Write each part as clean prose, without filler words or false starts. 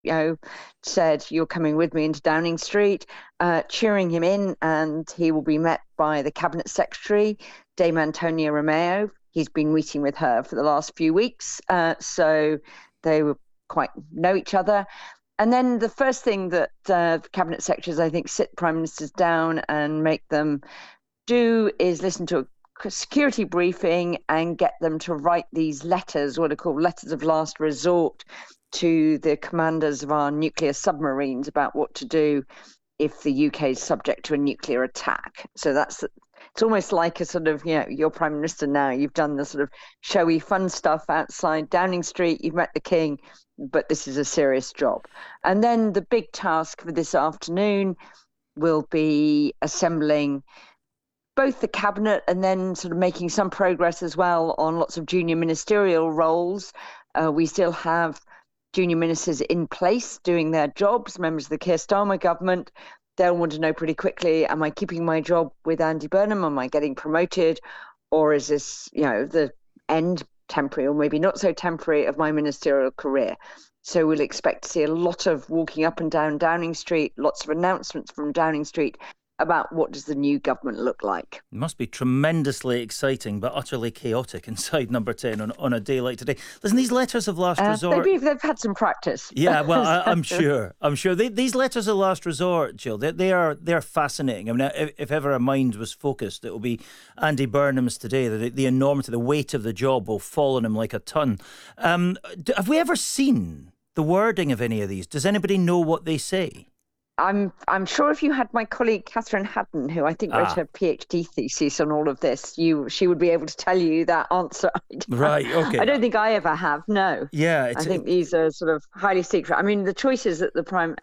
said, "You're coming with me into Downing Street," cheering him in, and he will be met by the Cabinet Secretary, Dame Antonia Romeo. He's been meeting with her for the last few weeks, so they will quite know each other. And then the first thing that Cabinet Secretaries, I think, sit Prime Ministers down and make them do is listen to a security briefing and get them to write these letters, what are called letters of last resort, to the commanders of our nuclear submarines about what to do if the UK is subject to a nuclear attack. So it's almost like a sort of, you're Prime Minister now, you've done the sort of showy fun stuff outside Downing Street, you've met the King, but this is a serious job. And then the big task for this afternoon will be assembling both the cabinet and then sort of making some progress as well on lots of junior ministerial roles. We still have junior ministers in place doing their jobs, members of the Keir Starmer government. They'll want to know pretty quickly, am I keeping my job with Andy Burnham? Am I getting promoted? Or is this, the end, temporary or maybe not so temporary, of my ministerial career? So we'll expect to see a lot of walking up and down Downing Street, lots of announcements from Downing Street about what does the new government look like. It must be tremendously exciting but utterly chaotic inside Number 10 on a day like today. Listen, these letters of last resort... They've had some practice. Yeah, well, I'm sure. These letters of last resort, Jill, they're fascinating. I mean, if ever a mind was focused, it will be Andy Burnham's today. The enormity, the weight of the job will fall on him like a ton. Have we ever seen the wording of any of these? Does anybody know what they say? I'm sure if you had my colleague Catherine Haddon, who I think wrote her PhD thesis on all of this, she would be able to tell you that answer. Right, okay. I don't think I ever have, no. Yeah. I think these are sort of highly secret. I mean, the choices that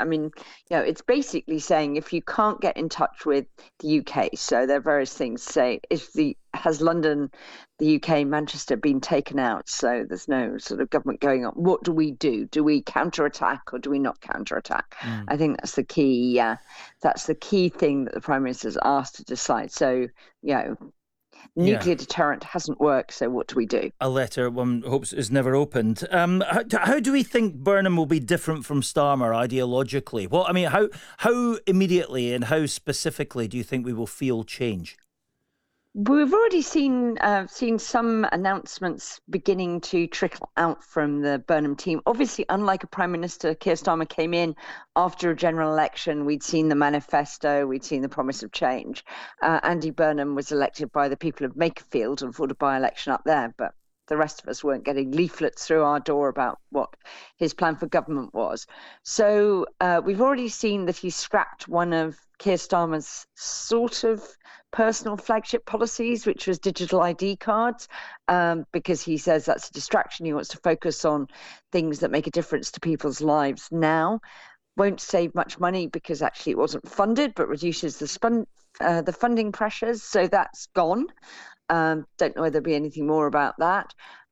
it's basically saying if you can't get in touch with the UK, so there are various things to say, has London, the UK, Manchester been taken out, so there's no sort of government going on. What do we do? Do we counterattack or do we not counterattack? I think that's the key. That's the key thing that the Prime Minister's asked to decide. So, nuclear deterrent hasn't worked, so what do we do? A letter one hopes is never opened. How do we think Burnham will be different from Starmer ideologically? Well, I mean, how immediately and how specifically do you think we will feel change? We've already seen some announcements beginning to trickle out from the Burnham team. Obviously, unlike a Prime Minister, Keir Starmer came in after a general election. We'd seen the manifesto, we'd seen the promise of change. Andy Burnham was elected by the people of Makerfield and fought a by-election up there, but the rest of us weren't getting leaflets through our door about what his plan for government was. So we've already seen that he scrapped one of Keir Starmer's sort of personal flagship policies, which was digital ID cards, because he says that's a distraction. He wants to focus on things that make a difference to people's lives now. Won't save much money because actually it wasn't funded, but reduces the funding pressures. So that's gone. Don't know whether there'll be anything more about that.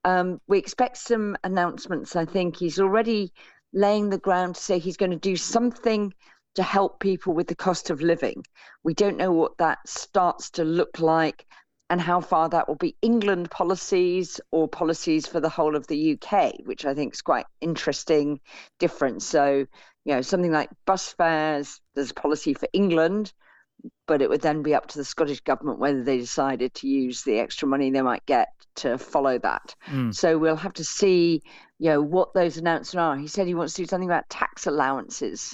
We expect some announcements. I think he's already laying the ground to say he's going to do something to help people with the cost of living. We don't know what that starts to look like and how far that will be England policies or policies for the whole of the UK, which I think is quite interesting difference. So, something like bus fares, there's a policy for England, but it would then be up to the Scottish government whether they decided to use the extra money they might get to follow that. So we'll have to see, what those announcements are. He said he wants to do something about tax allowances.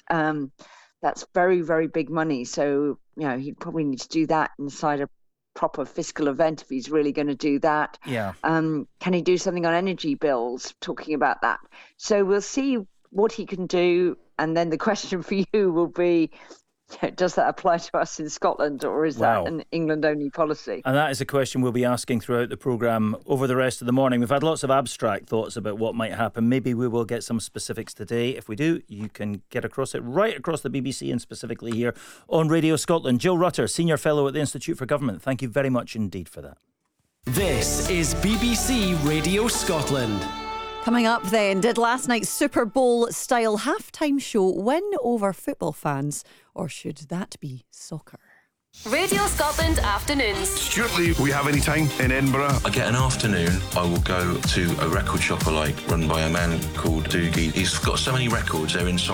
That's very, very big money. So, he'd probably need to do that inside a proper fiscal event if he's really going to do that. Yeah. Can he do something on energy bills, talking about that? So we'll see what he can do. And then the question for you will be, does that apply to us in Scotland, or is that an England-only policy? And that is a question we'll be asking throughout the programme over the rest of the morning. We've had lots of abstract thoughts about what might happen. Maybe we will get some specifics today. If we do, you can get across it right across the BBC and specifically here on Radio Scotland. Jill Rutter, Senior Fellow at the Institute for Government, thank you very much indeed for that. This is BBC Radio Scotland. Coming up then, did last night's Super Bowl-style halftime show win over football fans, or should that be soccer? Radio Scotland Afternoons. Stuart Lee, we have any time in Edinburgh? I get an afternoon, I will go to a record shop I like, run by a man called Doogie. He's got so many records, they're inside